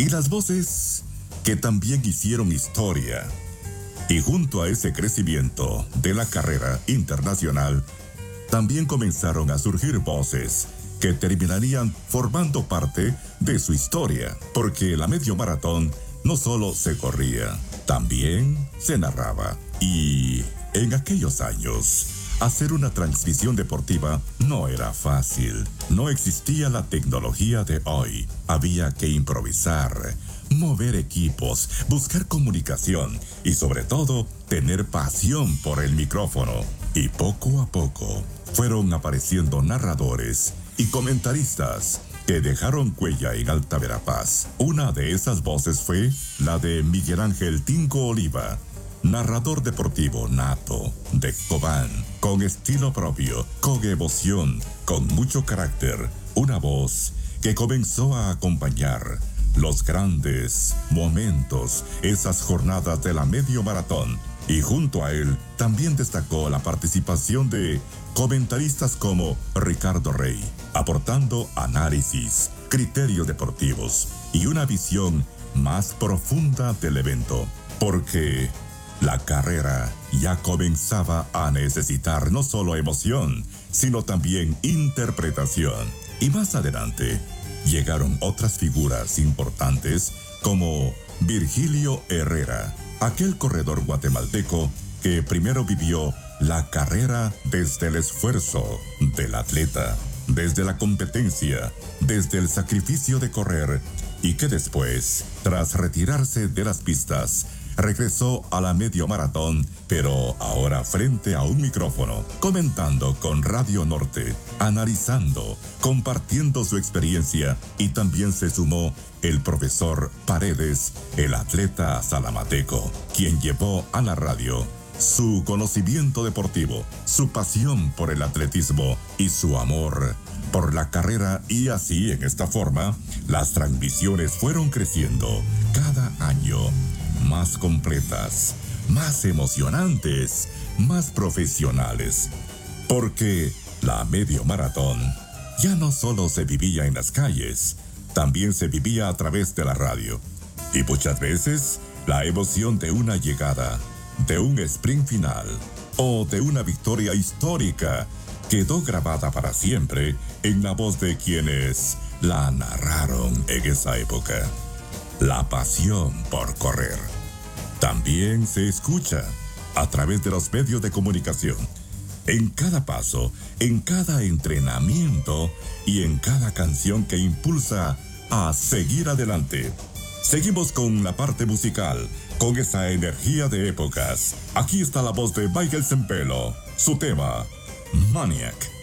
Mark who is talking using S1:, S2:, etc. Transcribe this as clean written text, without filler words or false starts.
S1: Y las voces que también hicieron historia. Y junto a ese crecimiento de la carrera internacional, también comenzaron a surgir voces que terminarían formando parte de su historia, porque la medio maratón no solo se corría, también se narraba. Y en aquellos años, hacer una transmisión deportiva no era fácil. No existía la tecnología de hoy. Había que improvisar, mover equipos, buscar comunicación y sobre todo tener pasión por el micrófono. Y poco a poco fueron apareciendo narradores y comentaristas que dejaron huella en Alta Verapaz. Una de esas voces fue la de Miguel Ángel Tingo Oliva, narrador deportivo nato de Cobán, con estilo propio, con emoción, con mucho carácter, una voz que comenzó a acompañar los grandes momentos, esas jornadas de la medio maratón. Y junto a él también destacó la participación de comentaristas como Ricardo Rey, aportando análisis, criterios deportivos y una visión más profunda del evento, porque la carrera ya comenzaba a necesitar no solo emoción, sino también interpretación. Y más adelante llegaron otras figuras importantes como Virgilio Herrera, aquel corredor guatemalteco que primero vivió la carrera desde el esfuerzo del atleta, desde la competencia, desde el sacrificio de correr, y que después, tras retirarse de las pistas, regresó a la medio maratón, pero ahora frente a un micrófono, comentando con Radio Norte, analizando, compartiendo su experiencia, y también se sumó el profesor Paredes, el atleta salamateco, quien llevó a la radio su conocimiento deportivo, su pasión por el atletismo y su amor por la carrera, y así en esta forma las transmisiones fueron creciendo cada año, más completas, más emocionantes, más profesionales, porque la medio maratón ya no solo se vivía en las calles, también se vivía a través de la radio, y muchas veces la emoción de una llegada, de un sprint final o de una victoria histórica quedó grabada para siempre en la voz de quienes la narraron en esa época. La pasión por correr también se escucha a través de los medios de comunicación, en cada paso, en cada entrenamiento y en cada canción que impulsa a seguir adelante. Seguimos con la parte musical, con esa energía de épocas. Aquí está la voz de Michael Sempelo, su tema, Maniac.